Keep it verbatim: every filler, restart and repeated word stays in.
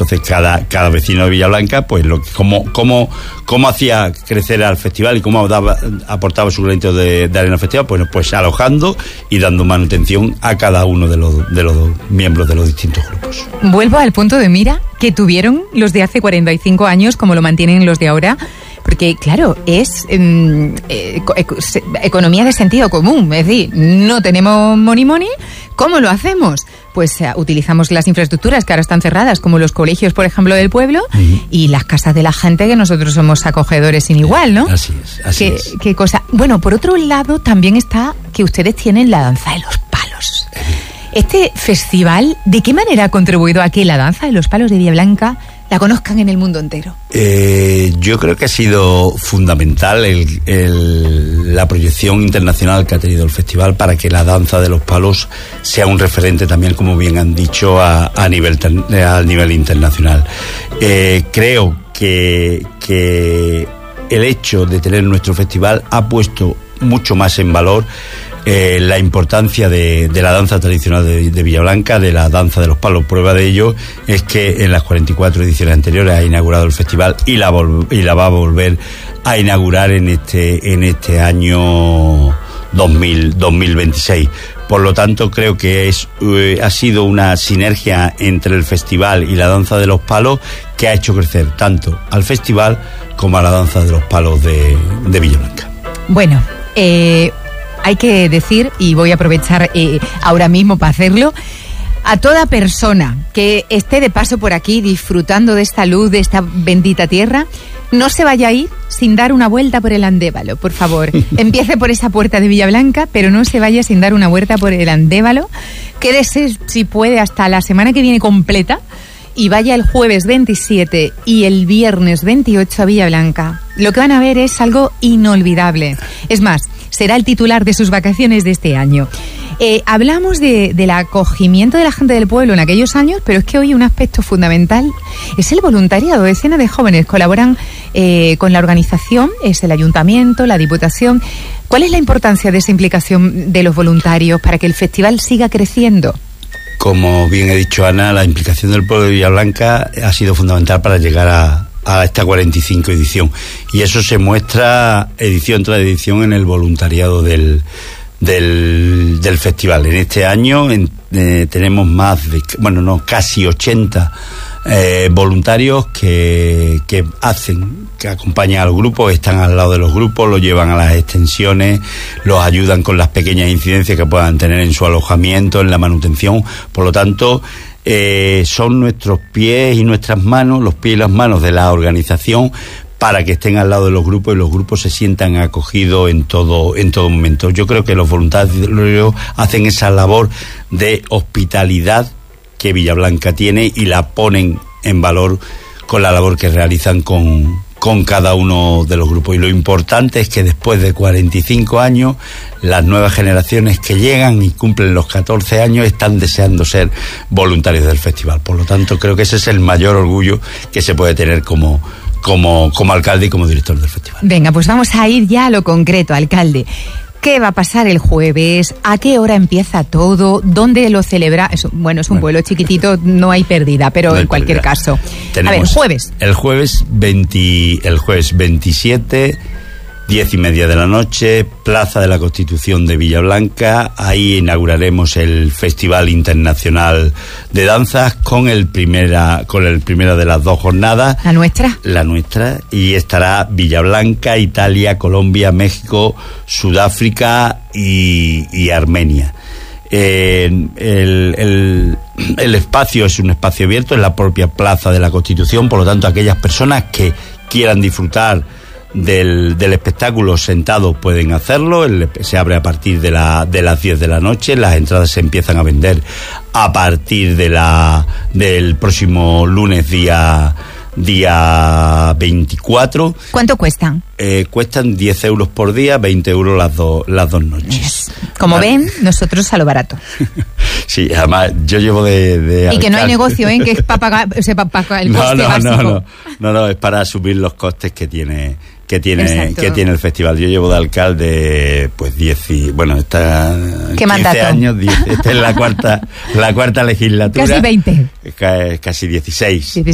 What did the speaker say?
Entonces cada, cada vecino de Villablanca, pues lo cómo, cómo, cómo hacía crecer al festival y cómo daba, aportaba su granito de, de arena al festival, pues, pues alojando y dando manutención a cada uno de los, de los miembros de los distintos grupos. Vuelvo al punto de mira que tuvieron los de hace cuarenta y cinco años, como lo mantienen los de ahora. Porque, claro, es eh, eco, economía de sentido común. Es decir, no tenemos money money. ¿Cómo lo hacemos? Pues uh, utilizamos las infraestructuras que ahora están cerradas, como los colegios, por ejemplo, del pueblo, uh-huh. y las casas de la gente, que nosotros somos acogedores sin igual, ¿no? Así es, así ¿Qué, es. Qué cosa. Bueno, por otro lado, también está que ustedes tienen la danza de los palos. Este festival, ¿de qué manera ha contribuido a que la danza de los palos de Villablanca la conozcan en el mundo entero? Eh, yo creo que ha sido fundamental el, el, la proyección internacional que ha tenido el festival para que la danza de los palos sea un referente también, como bien han dicho, a, a, nivel, a nivel internacional. Eh, creo que, que el hecho de tener nuestro festival ha puesto mucho más en valor Eh, la importancia de, de la danza tradicional de, de Villablanca, de la danza de los palos. Prueba de ello es que en las cuarenta y cuatro ediciones anteriores ha inaugurado el festival y la, vol- y la va a volver a inaugurar en este, en este año dos mil veintiséis. Por lo tanto, creo que es eh, ha sido una sinergia entre el festival y la danza de los palos que ha hecho crecer tanto al festival como a la danza de los palos de, de Villablanca. Bueno, eh... hay que decir, y voy a aprovechar eh, ahora mismo para hacerlo, a toda persona que esté de paso por aquí disfrutando de esta luz, de esta bendita tierra, no se vaya a ir sin dar una vuelta por el Andévalo, por favor. Empiece por esa puerta de Villablanca, pero no se vaya sin dar una vuelta por el Andévalo. Quédese, si puede, hasta la semana que viene completa y vaya el jueves veintisiete y el viernes veintiocho a Villablanca. Lo que van a ver es algo inolvidable. Es más, será el titular de sus vacaciones de este año. Eh, hablamos de, del acogimiento de la gente del pueblo en aquellos años, pero es que hoy un aspecto fundamental es el voluntariado. Decenas de jóvenes colaboran eh, con la organización, es el ayuntamiento, la diputación. ¿Cuál es la importancia de esa implicación de los voluntarios para que el festival siga creciendo? Como bien he dicho, Ana, la implicación del pueblo de Villablanca ha sido fundamental para llegar a, a esta cuarenta y cinco edición. Y eso se muestra edición tras edición en el voluntariado del, del, del festival. En este año en, eh, tenemos más de, bueno, no, casi ochenta eh, voluntarios que, que hacen, que acompañan al grupo, están al lado de los grupos, los llevan a las extensiones, los ayudan con las pequeñas incidencias que puedan tener en su alojamiento, en la manutención. Por lo tanto, eh, son nuestros pies y nuestras manos, los pies y las manos de la organización, para que estén al lado de los grupos y los grupos se sientan acogidos en todo, en todo momento. Yo creo que los voluntarios hacen esa labor de hospitalidad que Villablanca tiene y la ponen en valor con la labor que realizan con, con cada uno de los grupos. Y lo importante es que después de cuarenta y cinco años, las nuevas generaciones que llegan y cumplen los catorce años están deseando ser voluntarios del festival. Por lo tanto, creo que ese es el mayor orgullo que se puede tener como, como, como alcalde y como director del festival. Venga, pues vamos a ir ya a lo concreto, alcalde. ¿Qué va a pasar el jueves? ¿A qué hora empieza todo? ¿Dónde lo celebra? Es, bueno, es un bueno. pueblo chiquitito, no hay pérdida, pero no en cualquier pérdida. caso. Tenemos a ver, jueves. El jueves veinte, el jueves veintisiete, diez y media de la noche, Plaza de la Constitución de Villablanca. Ahí inauguraremos el Festival Internacional de Danzas con el primera, con el primera de las dos jornadas. ¿La nuestra? La nuestra. Y estará Villablanca, Italia, Colombia, México, Sudáfrica y, y Armenia. Eh, el, el, el espacio es un espacio abierto en la propia Plaza de la Constitución, por lo tanto aquellas personas que quieran disfrutar Del, del espectáculo sentados pueden hacerlo. El, se abre a partir de, la, de las diez de la noche. Las entradas se empiezan a vender a partir de la del próximo lunes día día veinticuatro. ¿Cuánto cuestan? Eh, cuestan diez euros por día, veinte euros las, do, las dos noches. Como ¿Vale? ven, nosotros a lo barato. Sí, además yo llevo de... de y que no hay alcalde. negocio, ¿eh? Que es para pagar, o sea, para pagar el no, coste no, básico. No, no, no, no, es para asumir los costes que tiene... que tiene Exacto. que tiene el festival. Yo llevo de alcalde pues diez y bueno, está ¿Qué quince mandato? años, diez, esta es la cuarta la cuarta legislatura. Casi veinte. Casi dieciséis.